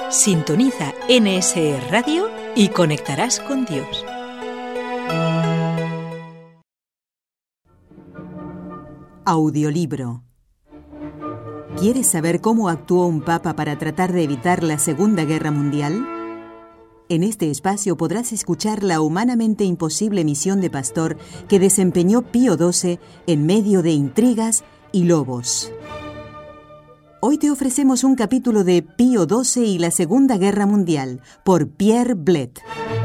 Sintoniza NSE Radio y conectarás con Dios. Audiolibro. ¿Quieres saber cómo actuó un papa para tratar de evitar la Segunda Guerra Mundial? En este espacio podrás escuchar la humanamente imposible misión de pastor que desempeñó Pío XII en medio de intrigas y lobos. Hoy te ofrecemos un capítulo de Pío XII y la Segunda Guerra Mundial, por Pierre Blett.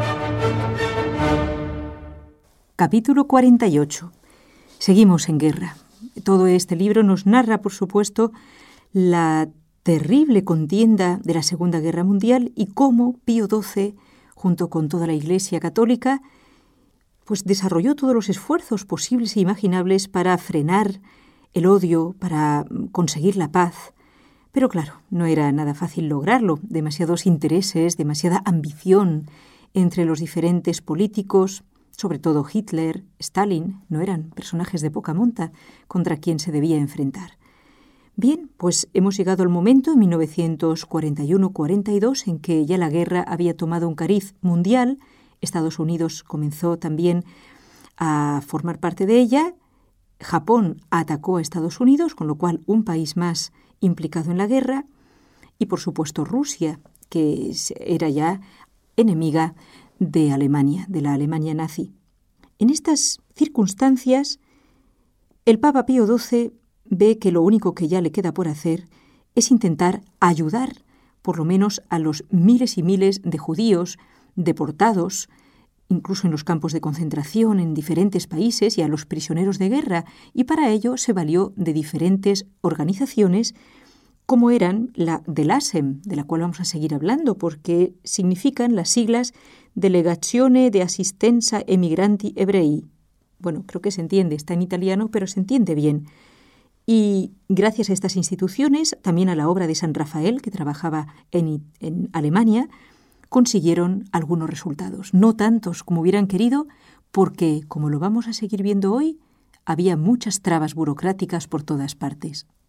Capítulo 48. Seguimos en guerra. Todo este libro nos narra, por supuesto, la terrible contienda de la Segunda Guerra Mundial y cómo Pío XII, junto con toda la Iglesia Católica, pues desarrolló todos los esfuerzos posibles e imaginables para frenar el odio, para conseguir la paz. Pero claro, no era nada fácil lograrlo. Demasiados intereses, demasiada ambición entre los diferentes políticos, sobre todo Hitler, Stalin, no eran personajes de poca monta contra quien se debía enfrentar. Bien, pues hemos llegado al momento, en 1941-42, en que ya la guerra había tomado un cariz mundial. Estados Unidos comenzó también a formar parte de ella. Japón atacó a Estados Unidos, con lo cual un país más implicado en la guerra. Y, por supuesto, Rusia, que era ya enemiga de Alemania, de la Alemania nazi. En estas circunstancias, el Papa Pío XII ve que lo único que ya le queda por hacer es intentar ayudar, por lo menos, a los miles y miles de judíos deportados, incluso en los campos de concentración en diferentes países, y a los prisioneros de guerra, y para ello se valió de diferentes organizaciones, como eran la del ASEM, de la cual vamos a seguir hablando, porque significan las siglas Delegazione de Assistenza ai Migranti Ebrei. Bueno, creo que se entiende, está en italiano, pero se entiende bien. Y gracias a estas instituciones, también a la obra de San Rafael, que trabajaba en Alemania, consiguieron algunos resultados. No tantos como hubieran querido, porque, como lo vamos a seguir viendo hoy, había muchas trabas burocráticas por todas partes.